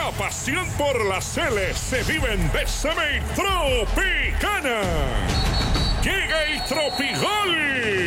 La pasión por las Celes se vive en Bésame Tropicana. Llega el Tropigol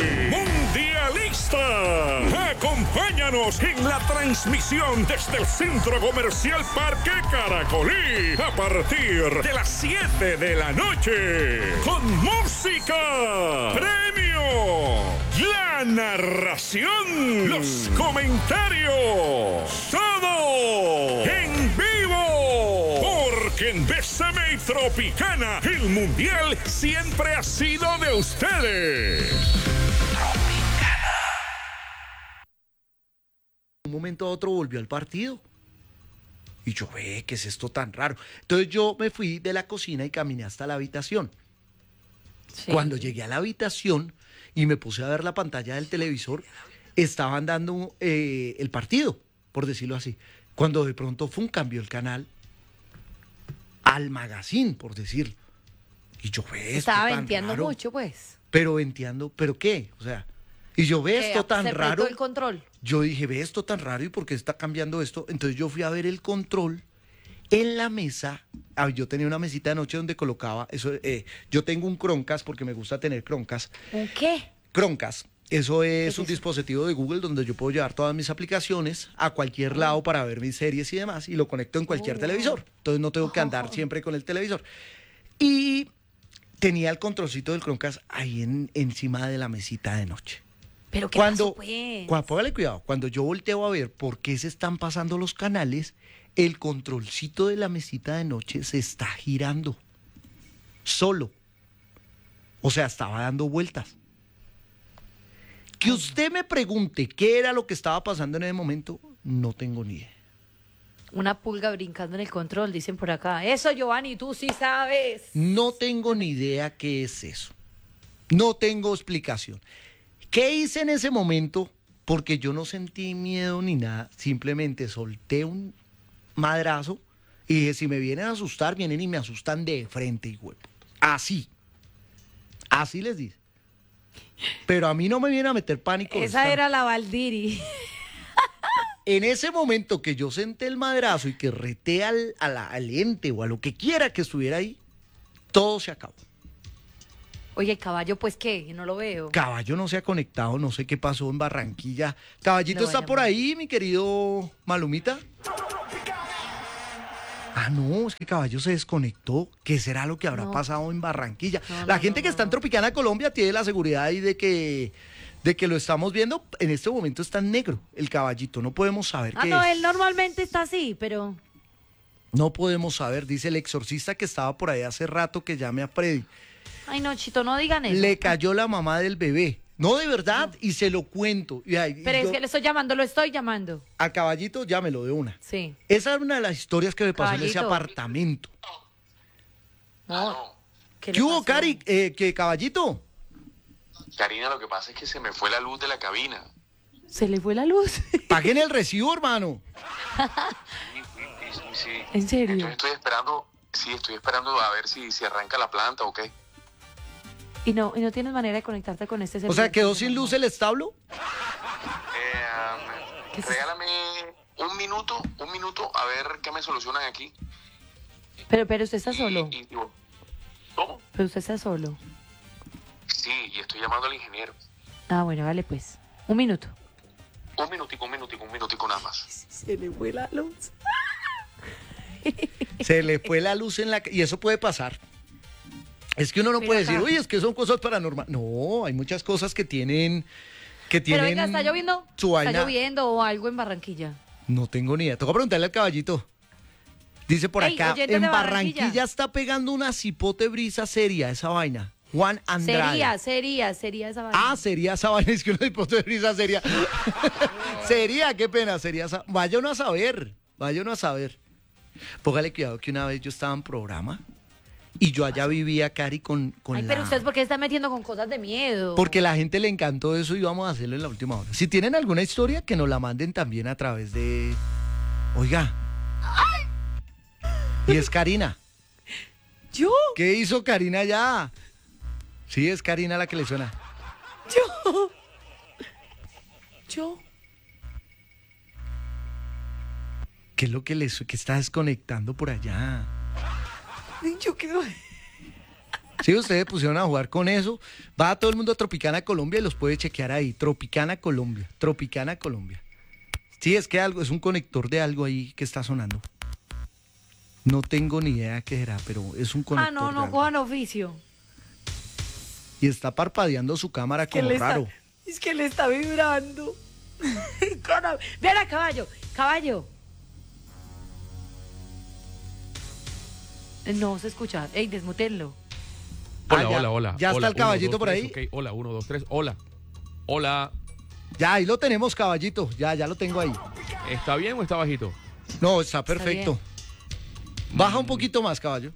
Mundialista. Acompáñanos en la transmisión desde el Centro Comercial Parque Caracolí a partir de las 7 de la noche. Con música, premio, la narración, los comentarios, todo en vivo. Porque en Bésame Tropicana el mundial siempre ha sido de ustedes. Un momento a otro volvió al partido. Y yo, ¿qué es esto tan raro? Entonces yo me fui de la cocina y caminé hasta la habitación. Sí. Cuando llegué a la habitación y me puse a ver la pantalla del televisor, estaban dando el partido, por decirlo así. Cuando de pronto cambió el canal al magazine, por decirlo. Y yo, estaba venteando mucho, pues. Pero venteando, ¿pero qué? O sea, y yo, esto tan raro. El control. Yo dije, esto tan raro, ¿y por qué está cambiando esto? Entonces yo fui a ver el control en la mesa. Yo tenía una mesita de noche donde colocaba eso. Yo tengo un Chromecast porque me gusta tener Chromecast. ¿Un qué? Chromecast. Eso es un dispositivo de Google donde yo puedo llevar todas mis aplicaciones a cualquier lado para ver mis series y demás, y lo conecto en cualquier televisor. Entonces no tengo que andar siempre con el televisor. Y tenía el controlcito del Chromecast ahí encima de la mesita de noche. ¿Pero qué pasó, pues? Póngale cuidado, cuando yo volteo a ver por qué se están pasando los canales, el controlcito de la mesita de noche se está girando solo. O sea, estaba dando vueltas. Que usted me pregunte qué era lo que estaba pasando en ese momento, no tengo ni idea. Una pulga brincando en el control, dicen por acá. Eso, Giovanni, tú sí sabes. No tengo ni idea qué es eso. No tengo explicación. ¿Qué hice en ese momento? Porque yo no sentí miedo ni nada. Simplemente solté un madrazo y dije, si me vienen a asustar, vienen y me asustan de frente, hijo. Así. Así les dice. Pero a mí no me viene a meter pánico. Esa era la Valdiri. En ese momento que yo senté el madrazo y que reté al ente o a lo que quiera que estuviera ahí, todo se acabó. Oye, el caballo, pues, ¿qué? No lo veo. Caballo no se ha conectado, no sé qué pasó en Barranquilla. Caballito está por ahí, mi querido Malumita. Ah, no, es que Caballo se desconectó. ¿Qué será lo que habrá pasado en Barranquilla? La gente que está en Tropicana, Colombia, tiene la seguridad ahí de que lo estamos viendo. En este momento está en negro el Caballito, no podemos saber qué no, es. él normalmente está así, pero... No podemos saber, dice el exorcista que estaba por ahí hace rato, que llame a Freddy. Ay, no, Chito, no digan eso. Le cayó la mamá del bebé. No, de verdad, y se lo cuento. Pero es que lo estoy llamando. A Caballito, llámelo de una. Sí. Esa es una de las historias que me pasó Caballito. en ese apartamento. No. ¿Qué hubo, Cari? ¿Qué, Caballito? Karina, lo que pasa es que se me fue la luz de la cabina. ¿Se le fue la luz? Paguen el recibo, hermano. Sí. ¿En serio? Entonces estoy esperando a ver si arranca la planta o qué. ¿Y no tienes manera de conectarte con este servicio? O sea, ¿quedó sin luz el establo? Regálame un minuto a ver qué me solucionan aquí. Pero usted está solo. ¿Cómo? Pero usted está solo. Sí, y estoy llamando al ingeniero. Ah, bueno, vale pues. Un minuto. Un minutico nada más. Se le fue la luz. Se le fue la luz en la... Y eso puede pasar. Es que uno no puede decir, uy, es que son cosas paranormales. No, hay muchas cosas que tienen... Pero venga, ¿está lloviendo? ¿Está lloviendo o algo en Barranquilla? No tengo ni idea. Toca preguntarle al Caballito. Dice por acá, en Barranquilla está pegando una cipote brisa seria esa vaina. Juan Andrade. Sería esa vaina. Ah, sería esa vaina, es que una cipote brisa seria. Sería, qué pena, sería esa... Vaya uno a saber. Póngale cuidado que una vez yo estaba en programa y yo allá vivía, Cari, con pero usted, ¿por qué está metiendo con cosas de miedo? Porque a la gente le encantó eso y vamos a hacerlo en la última hora. Si tienen alguna historia, que nos la manden también a través de... Oiga. Y es Karina. ¿Yo? ¿Qué hizo Karina ya? Sí, es Karina la que le suena. ¿Yo? ¿Qué es lo que que está desconectando por allá? Yo quedo... Si ustedes pusieron a jugar con eso, va todo el mundo a Tropicana Colombia y los puede chequear ahí. Tropicana Colombia, Tropicana Colombia. Sí, es que es un conector de algo ahí que está sonando. No tengo ni idea qué era, pero es un conector. no, de no algo. cojan oficio. Y está parpadeando su cámara como raro. Es que le está vibrando. Vean a caballo, caballo. No se escucha. Ey, desmutenlo. Hola, Hola. ¿Ya está Hola, el caballito 1, 2, por 3, ahí? ok. Hola, 1, 2, 3. Hola. Hola. Ya, ahí lo tenemos, caballito. Ya lo tengo ahí. ¿Está bien o está bajito? No, está perfecto. Baja un poquito más, caballo.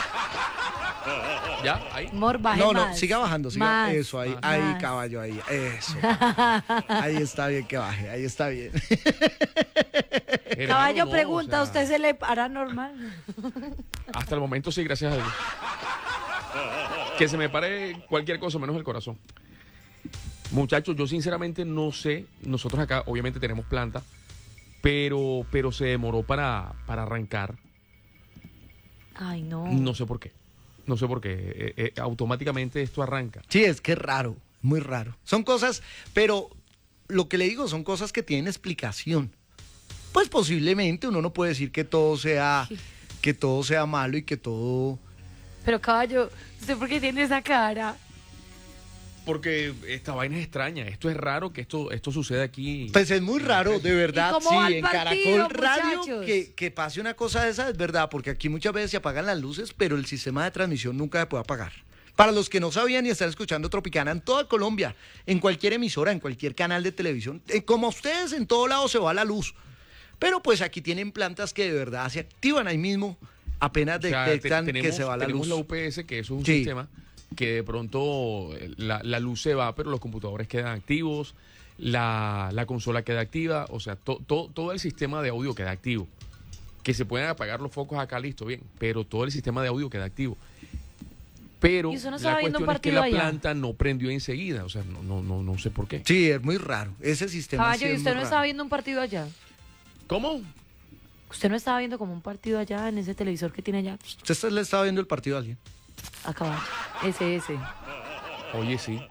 ¿Ya? ¿Ahí? Amor, baje No, más. siga bajando, siga. Más, Eso, ahí, más. ahí, caballo, ahí. Eso. Ahí está bien que baje, ahí está bien. Hermano, Caballo no, pregunta, o sea, ¿usted se le hará normal? Hasta el momento sí, gracias a Dios. Que se me pare cualquier cosa menos el corazón. Muchachos, yo sinceramente no sé. Nosotros acá obviamente tenemos planta, pero se demoró para arrancar. Ay, no. No sé por qué. No sé por qué. Automáticamente esto arranca. Sí, es que es raro, muy raro. Son cosas, pero lo que le digo son cosas que tienen explicación. Pues posiblemente uno no puede decir que todo sea malo y que todo... Pero caballo, ¿usted por qué tiene esa cara? Porque esta vaina es extraña. Esto es raro que esto suceda aquí. Pues es muy raro, de verdad, ¿Y cómo sí, va el en partido, Caracol Radio muchachos? que pase una cosa de esa es verdad, porque aquí muchas veces se apagan las luces, pero el sistema de transmisión nunca se puede apagar. Para los que no sabían y están escuchando Tropicana en toda Colombia, en cualquier emisora, en cualquier canal de televisión, como a ustedes en todo lado se va la luz. Pero pues aquí tienen plantas que de verdad se activan ahí mismo, apenas O sea, detectan que tenemos- se va la tenemos luz. la UPS, que eso es un Sí. sistema que de pronto la luz se va, pero los computadores quedan activos, la consola queda activa, o sea, todo el sistema de audio queda activo. Que se pueden apagar los focos acá, listo, bien, pero todo el sistema de audio queda activo. Pero ¿Y usted no estaba la viendo un cuestión es que partido la allá? planta no prendió enseguida, o sea, no sé por qué. Sí, es muy raro, ese sistema Caballo, sí ¿y es usted muy no raro. estaba viendo un partido allá? ¿Cómo? ¿Usted no estaba viendo como un partido allá en ese televisor que tiene allá? ¿Usted le estaba viendo el partido a alguien? A caballo. Ese. Oye, sí.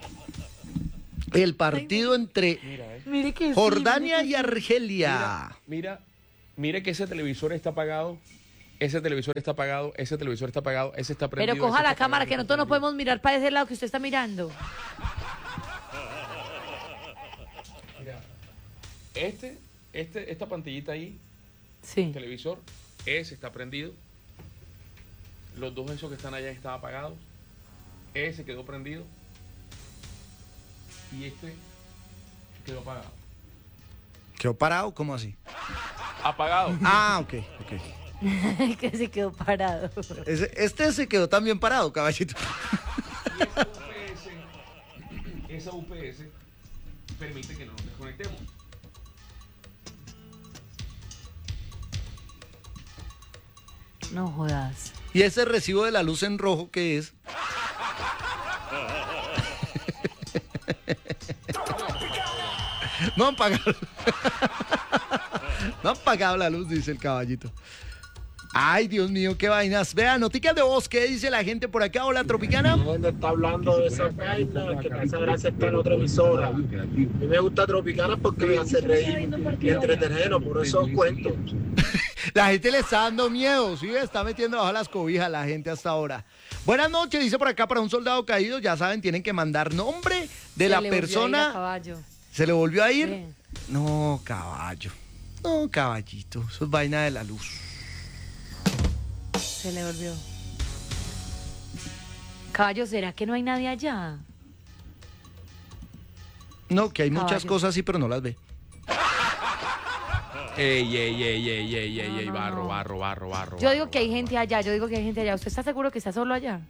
El partido entre Mire que Jordania y Argelia. Mira que ese televisor está apagado. Ese televisor está apagado, ese televisor está apagado, ese está prendido. Pero coja ese la está cámara, apagado, que ese nosotros no está prendido. podemos mirar para ese lado que usted está mirando. Esta pantallita ahí, Sí. televisor, ese está prendido. Los dos esos que están allá están apagados. Ese quedó prendido. Y este quedó apagado. ¿Quedó parado? ¿Cómo así? Apagado. Ah, ok. Que se quedó parado. Este se quedó también parado, caballito. Y esa UPS permite que no nos desconectemos. No jodas. ¿Y ese recibo de la luz en rojo qué es? No han pagado. No han pagado la luz, dice el caballito. Ay, Dios mío, qué vainas. Vean, noticias de voz, ¿qué dice la gente por acá? Hola, Tropicana. Gente está hablando de esa vaina, que esa gracia está en otra emisora. A mí me gusta Tropicana porque me hace reír y entretenernos, por eso os cuento. La gente le está dando miedo, ¿sí? Está metiendo bajo las cobijas la gente hasta ahora. Buenas noches, dice por acá, para un soldado caído, ya saben, tienen que mandar nombre de la Se le volvió a ir a persona. caballo. ¿Se le volvió a ir? Sí. No, caballo. No, caballito. Eso es vaina de la luz. Se le volvió. Caballo, ¿será que no hay nadie allá? No, que hay muchas Caballo. cosas así, pero no las ve. Ey, No, barro, no. barro. Yo digo que hay gente allá, ¿Usted está seguro que está solo allá?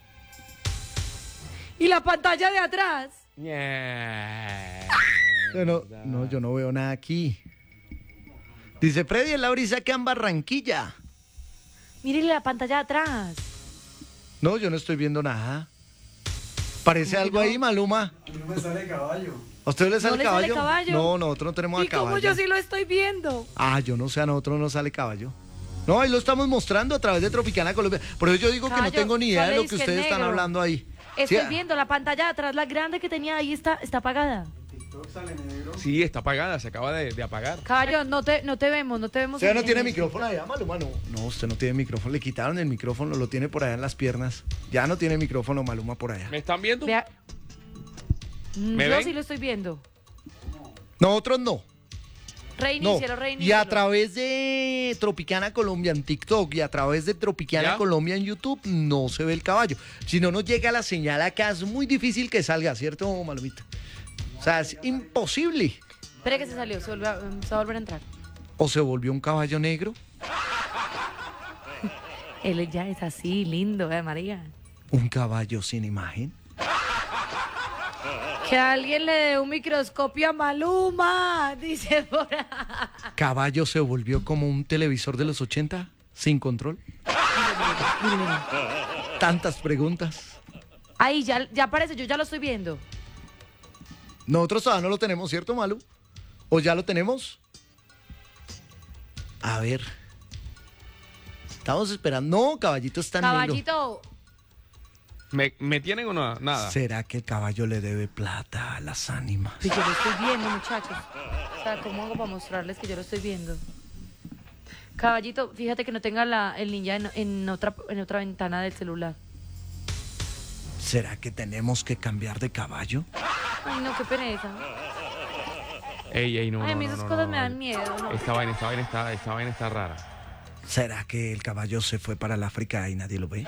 ¿Y la pantalla de atrás? No, yo no veo nada aquí. Dice Freddy en la brisa que en Barranquilla. Mírele la pantalla de atrás. No, yo no estoy viendo nada. ¿Parece ¿Cómo que algo no? ahí, Maluma? No me sale caballo. ¿A usted le sale le sale caballo? caballo? No, nosotros no tenemos ¿Y a caballo. cómo yo sí lo estoy viendo? Yo no sé, a nosotros no sale caballo. No, ahí lo estamos mostrando a través de Tropicana Colombia. Por eso yo digo que no Caballo, tengo ni idea de sale lo que disque ustedes están negro. hablando ahí. Estoy Sí, viendo la pantalla de atrás, la grande que tenía ahí está apagada. Sí, está apagada, se acaba de apagar. Caballo, no te vemos, no te vemos. ¿Usted no en- tiene en- micrófono allá, Maluma? No. No, usted no tiene micrófono. Le quitaron el micrófono, lo tiene por allá en las piernas. Ya no tiene micrófono, Maluma, por allá. ¿Me están viendo? Vea. ¿Me Yo ven? sí lo estoy viendo. Nosotros no. No. Reinícialo, Y reinícialo. a través de Tropicana Colombia en TikTok y a través de Tropicana ¿Ya? Colombia en YouTube no se ve el caballo. Si no nos llega la señal acá, es muy difícil que salga, ¿cierto, Malumita? O sea, es imposible. Espere que se salió, se va a volver a entrar. ¿O se volvió un caballo negro? Él ya es así, lindo, María. ¿Un caballo sin imagen? Que alguien le dé un microscopio a Maluma, dice por ahí. ¿Caballo se volvió como un televisor de los 80? ¿Sin control? Mire, mire. Tantas preguntas. Ahí ya aparece, yo ya lo estoy viendo. Nosotros todavía no lo tenemos, ¿cierto, Malu? ¿O ya lo tenemos? A ver. Estamos esperando. No, caballito está negro. Caballito, ¿Me tienen o no? Nada. ¿Será que el caballo le debe plata a las ánimas? pues yo lo estoy viendo, muchachos. O sea, ¿cómo hago para mostrarles que yo lo estoy viendo? Caballito, fíjate que no tenga el ninja en otra ventana del celular. ¿Será que tenemos que cambiar de caballo? Ay, no, qué pereza. Ey, no. Ay, a mí no, esas no, cosas no, me no. dan miedo. ¿no? Esta vaina está rara. ¿Será que el caballo se fue para el África y nadie lo ve?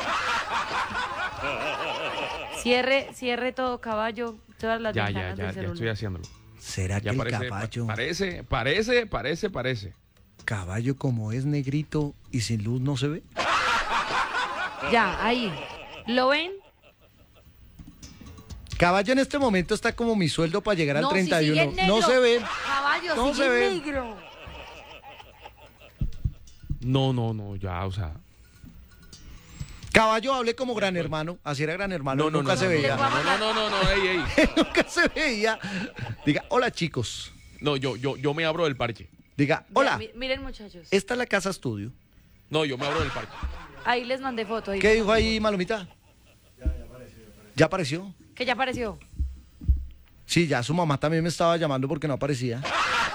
Cierre todo, caballo, todas las Ya ventanas del celular. estoy haciéndolo. ¿Será que Ya el parece, caballo, parece. caballo como es negrito y sin luz no se ve? Ya, ahí. ¿Lo ven? Caballo en este momento está como mi sueldo para llegar al No, si 31. sigue negro. No se ve. Caballo, No sigue se ve. negro. No, ya, o sea. Caballo hable como Gran Hermano. Así era Gran Hermano. él nunca se veía. No, ey. Nunca se veía. Diga, hola chicos. No, yo me abro del parche. Diga, hola. Miren, muchachos. Esta es la casa estudio. No, yo me abro del parche. Ahí les mandé foto. ¿Qué dijo ahí, Malumita? ¿Ya apareció? Que ya apareció. Sí, ya su mamá también me estaba llamando porque no aparecía.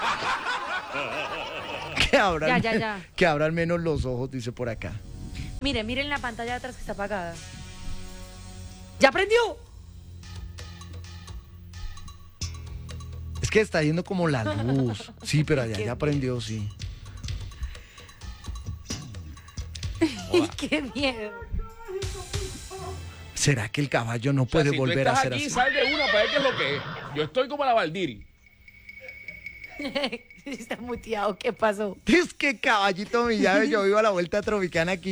Ya. Que abran menos los ojos, dice por acá. Miren la pantalla de atrás que está apagada. ¡Ya prendió! Es que está yendo como la luz. Sí, pero allá ya prendió, sí. ¡Qué miedo! ¿Será que el caballo no puede Si tú volver a estás ser aquí, así? sal de una para ver qué es lo que es. Yo estoy como la Valdiri. Está muteado, ¿qué pasó? Es que caballito mi llave, yo vivo a la vuelta tropicana aquí.